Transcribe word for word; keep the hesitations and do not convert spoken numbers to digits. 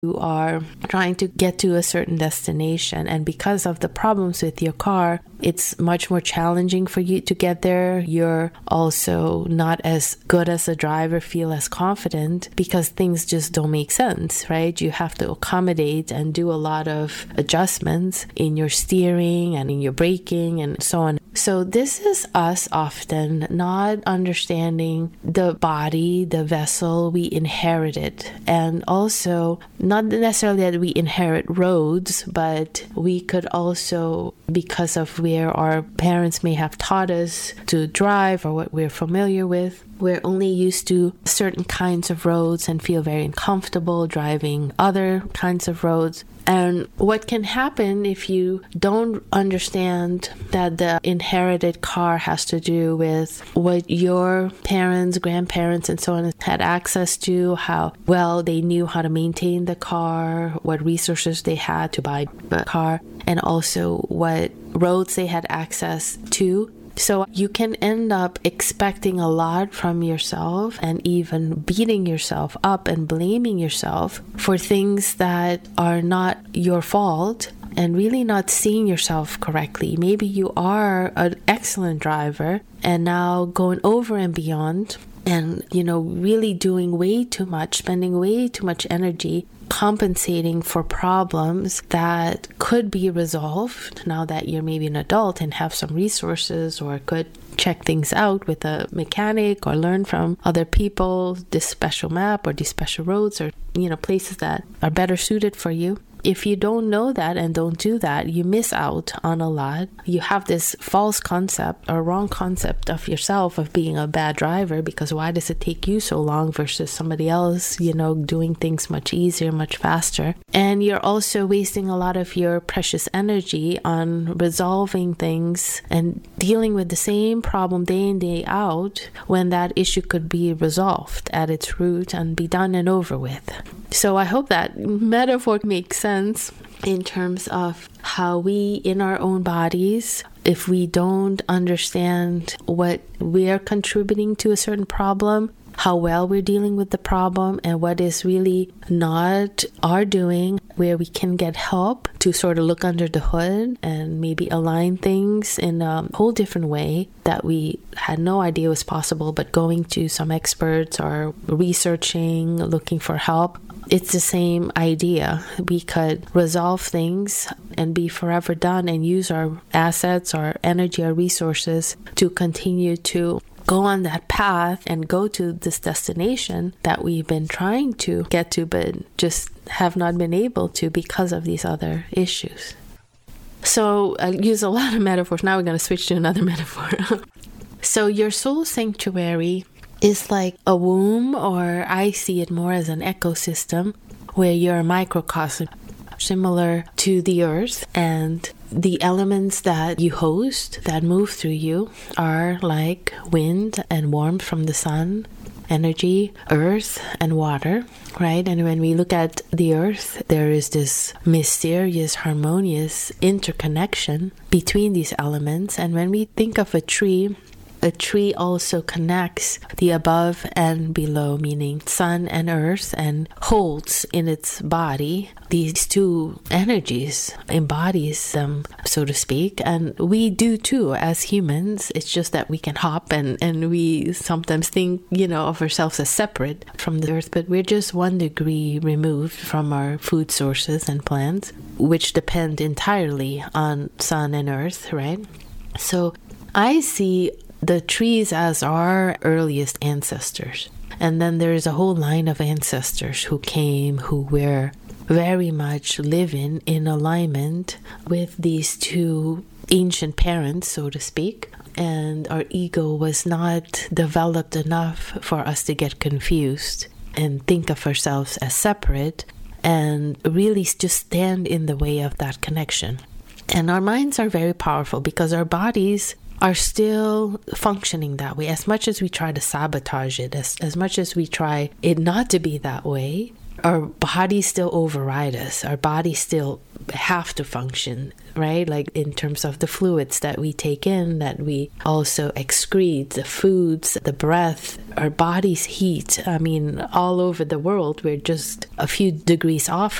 You are trying to get to a certain destination, and because of the problems with your car, it's much more challenging for you to get there. You're also not as good as a driver, feel as confident because things just don't make sense, right? You have to accommodate and do a lot of adjustments in your steering and in your braking and so on. So this is us often not understanding the body, the vessel we inherited, and also not necessarily that we inherit roads, but we could also, because of where our parents may have taught us to drive or what we're familiar with, we're only used to certain kinds of roads and feel very uncomfortable driving other kinds of roads. And what can happen if you don't understand that the inherited car has to do with what your parents, grandparents, and so on had access to, how well they knew how to maintain the car, what resources they had to buy the car, and also what roads they had access to. So you can end up expecting a lot from yourself and even beating yourself up and blaming yourself for things that are not your fault and really not seeing yourself correctly. Maybe you are an excellent driver and now going over and beyond and, you know, really doing way too much, spending way too much energy compensating for problems that could be resolved now that you're maybe an adult and have some resources, or could check things out with a mechanic or learn from other people this special map or these special roads, or, you know, places that are better suited for you. If you don't know that and don't do that, you miss out on a lot. You have this false concept or wrong concept of yourself of being a bad driver, because why does it take you so long versus somebody else, you know, doing things much easier, much faster? And you're also wasting a lot of your precious energy on resolving things and dealing with the same problem day in, day out, when that issue could be resolved at its root and be done and over with. So I hope that metaphor makes sense in terms of how we, in our own bodies, if we don't understand what we are contributing to a certain problem, how well we're dealing with the problem, and what is really not our doing, where we can get help to sort of look under the hood and maybe align things in a whole different way that we had no idea was possible, but going to some experts or researching, looking for help. It's the same idea. We could resolve things and be forever done and use our assets, our energy, our resources to continue to go on that path and go to this destination that we've been trying to get to, but just have not been able to because of these other issues. So I use a lot of metaphors. Now we're going to switch to another metaphor. So your soul sanctuary is like a womb, or I see it more as an ecosystem where you're a microcosm, similar to the earth, and the elements that you host that move through you are like wind and warmth from the sun, energy, earth, and water, right? And when we look at the earth, there is this mysterious, harmonious interconnection between these elements. And when we think of a tree, a tree also connects the above and below, meaning sun and earth, and holds in its body these two energies, embodies them, so to speak. And we do too as humans. It's just that we can hop and, and we sometimes think, you know, of ourselves as separate from the earth, but we're just one degree removed from our food sources and plants, which depend entirely on sun and earth, right? So I see the trees as our earliest ancestors. And then there is a whole line of ancestors who came, who were very much living in alignment with these two ancient parents, so to speak. And our ego was not developed enough for us to get confused and think of ourselves as separate and really just stand in the way of that connection. And our minds are very powerful because our bodies are still functioning that way. As much as we try to sabotage it, as, as much as we try it not to be that way, our bodies still override us. Our bodies still have to function, right? Like in terms of the fluids that we take in, that we also excrete, the foods, the breath, our body's heat. I mean, all over the world, we're just a few degrees off